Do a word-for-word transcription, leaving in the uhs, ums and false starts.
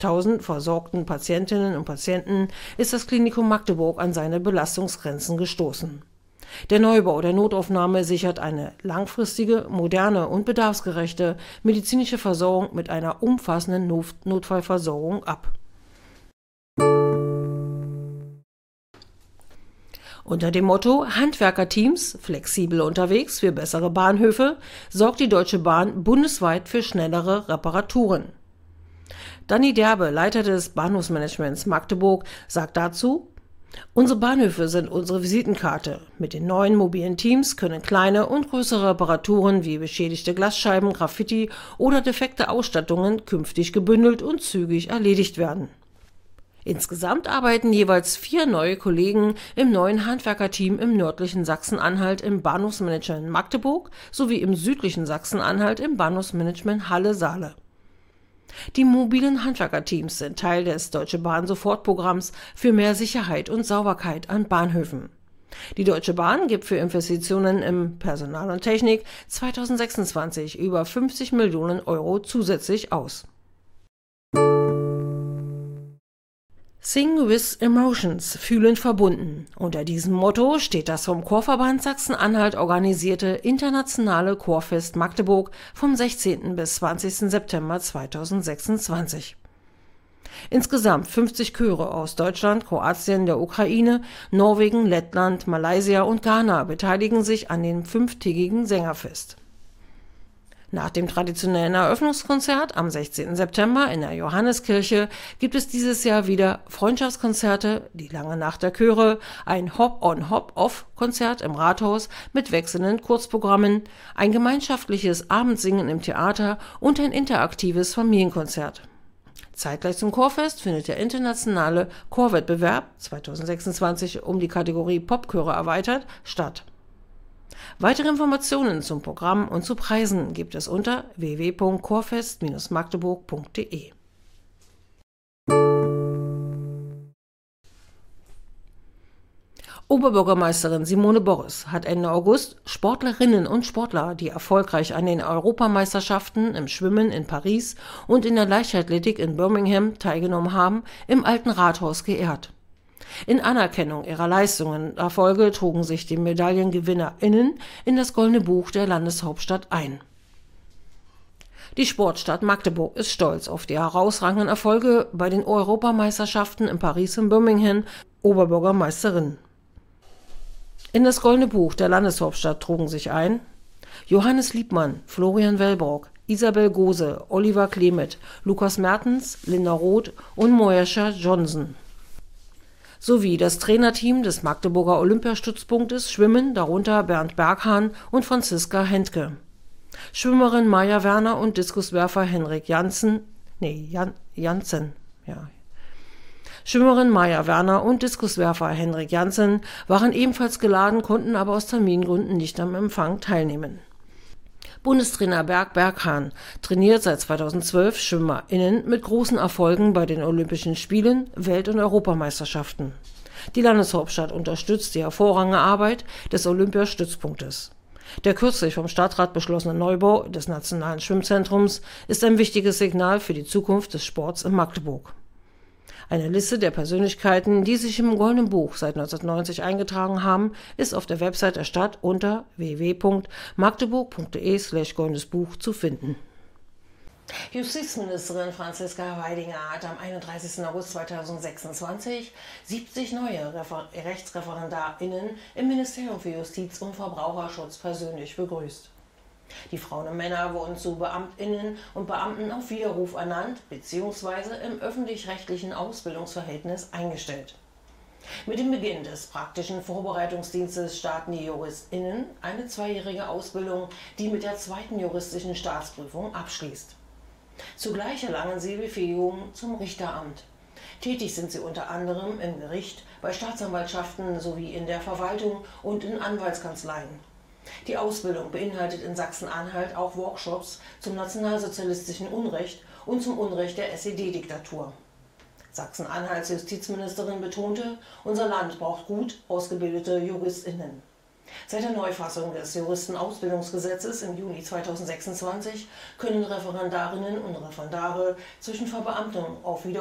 tausend versorgten Patientinnen und Patienten ist das Klinikum Magdeburg an seine Belastungsgrenzen gestoßen. Der Neubau der Notaufnahme sichert eine langfristige, moderne und bedarfsgerechte medizinische Versorgung mit einer umfassenden Not- Notfallversorgung ab. Unter dem Motto Handwerkerteams flexibel unterwegs für bessere Bahnhöfe sorgt die Deutsche Bahn bundesweit für schnellere Reparaturen. Danny Derbe, Leiter des Bahnhofsmanagements Magdeburg, sagt dazu: Unsere Bahnhöfe sind unsere Visitenkarte. Mit den neuen mobilen Teams können kleine und größere Reparaturen wie beschädigte Glasscheiben, Graffiti oder defekte Ausstattungen künftig gebündelt und zügig erledigt werden. Insgesamt arbeiten jeweils vier neue Kollegen im neuen Handwerkerteam im nördlichen Sachsen-Anhalt im Bahnhofsmanagement Magdeburg sowie im südlichen Sachsen-Anhalt im Bahnhofsmanagement Halle-Saale. Die mobilen Handwerkerteams sind Teil des Deutsche Bahn Sofortprogramms für mehr Sicherheit und Sauberkeit an Bahnhöfen. Die Deutsche Bahn gibt für Investitionen im Personal und Technik zweitausendsechsundzwanzig über fünfzig Millionen Euro zusätzlich aus. Sing with Emotions, fühlen verbunden. Unter diesem Motto steht das vom Chorverband Sachsen-Anhalt organisierte internationale Chorfest Magdeburg vom sechzehnten bis zwanzigsten September zweitausendsechsundzwanzig. Insgesamt fünfzig Chöre aus Deutschland, Kroatien, der Ukraine, Norwegen, Lettland, Malaysia und Ghana beteiligen sich an dem fünftägigen Sängerfest. Nach dem traditionellen Eröffnungskonzert am sechzehnten September in der Johanneskirche gibt es dieses Jahr wieder Freundschaftskonzerte, die lange Nacht der Chöre, ein Hop-on-Hop-off-Konzert im Rathaus mit wechselnden Kurzprogrammen, ein gemeinschaftliches Abendsingen im Theater und ein interaktives Familienkonzert. Zeitgleich zum Chorfest findet der internationale Chorwettbewerb zweitausendsechsundzwanzig um die Kategorie Popchöre erweitert statt. Weitere Informationen zum Programm und zu Preisen gibt es unter w w w punkt chorfest Bindestrich magdeburg punkt d e. Oberbürgermeisterin Simone Borres hat Ende August Sportlerinnen und Sportler, die erfolgreich an den Europameisterschaften im Schwimmen in Paris und in der Leichtathletik in Birmingham teilgenommen haben, im Alten Rathaus geehrt. In Anerkennung ihrer Leistungen und Erfolge trugen sich die MedaillengewinnerInnen in das Goldene Buch der Landeshauptstadt ein. Die Sportstadt Magdeburg ist stolz auf die herausragenden Erfolge bei den Europameisterschaften in Paris und Birmingham. Oberbürgermeisterin. In das Goldene Buch der Landeshauptstadt trugen sich ein Johannes Liebmann, Florian Wellbrock, Isabel Gose, Oliver Klemet, Lukas Mertens, Linda Roth und Moesha Johnson. Sowie das Trainerteam des Magdeburger Olympiastützpunktes Schwimmen, darunter Bernd Berghahn und Franziska Hentke. Schwimmerin Maja Werner und Diskuswerfer Henrik Janssen, nee, Jan, Janssen, ja. Schwimmerin Maja Werner und Diskuswerfer Henrik Janssen waren ebenfalls geladen, konnten aber aus Termingründen nicht am Empfang teilnehmen. Bundestrainer Bernd Berghahn trainiert seit zweitausendzwölf SchwimmerInnen mit großen Erfolgen bei den Olympischen Spielen, Welt- und Europameisterschaften. Die Landeshauptstadt unterstützt die hervorragende Arbeit des Olympiastützpunktes. Der kürzlich vom Stadtrat beschlossene Neubau des Nationalen Schwimmzentrums ist ein wichtiges Signal für die Zukunft des Sports in Magdeburg. Eine Liste der Persönlichkeiten, die sich im Goldenen Buch seit neunzehnhundertneunzig eingetragen haben, ist auf der Website der Stadt unter w w w punkt magdeburg punkt d e slash goldenes Buch zu finden. Justizministerin Franziska Weidinger hat am einunddreißigsten August zweitausendsechsundzwanzig siebzig neue Refer- RechtsreferendarInnen im Ministerium für Justiz und Verbraucherschutz persönlich begrüßt. Die Frauen und Männer wurden zu BeamtInnen und Beamten auf Widerruf ernannt bzw. im öffentlich-rechtlichen Ausbildungsverhältnis eingestellt. Mit dem Beginn des praktischen Vorbereitungsdienstes starten die JuristInnen eine zweijährige Ausbildung, die mit der zweiten juristischen Staatsprüfung abschließt. Zugleich erlangen sie Befähigung zum Richteramt. Tätig sind sie unter anderem im Gericht, bei Staatsanwaltschaften sowie in der Verwaltung und in Anwaltskanzleien. Die Ausbildung beinhaltet in Sachsen-Anhalt auch Workshops zum nationalsozialistischen Unrecht und zum Unrecht der S E D-Diktatur. Sachsen-Anhalts Justizministerin betonte, unser Land braucht gut ausgebildete JuristInnen. Seit der Neufassung des Juristenausbildungsgesetzes im Juni zweitausendsechsundzwanzig können Referendarinnen und Referendare zwischen Verbeamtung auf